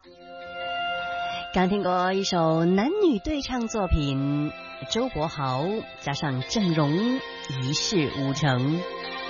刚听过一首男女对唱作品，周柏豪加上郑融，一事无成。